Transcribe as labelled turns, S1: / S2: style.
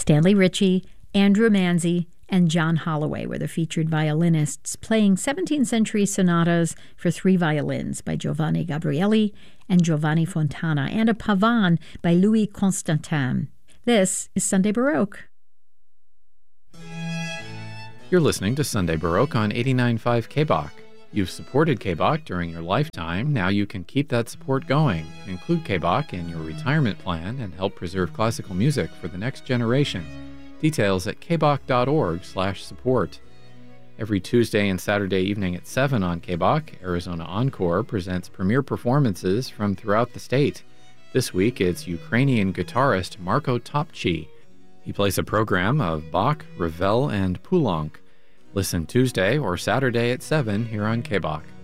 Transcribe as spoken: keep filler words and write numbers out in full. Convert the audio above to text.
S1: Stanley Ritchie, Andrew Manzi, and John Holloway were the featured violinists, playing seventeenth century sonatas for three violins by Giovanni Gabrieli and Giovanni Fontana, and a pavane by Louis Constantin. This is Sunday Baroque.
S2: You're listening to Sunday Baroque on eighty-nine point five K B O C. You've supported K B O C during your lifetime. Now you can keep that support going. Include K B O C in your retirement plan and help preserve classical music for the next generation. Details at kboc.org slash support. Every Tuesday and Saturday evening at seven on K B O C, Arizona Encore presents premiere performances from throughout the state. This week it's Ukrainian guitarist Marko Topchi. He plays a program of Bach, Ravel, and Poulenc. Listen Tuesday or Saturday at seven here on K B O C.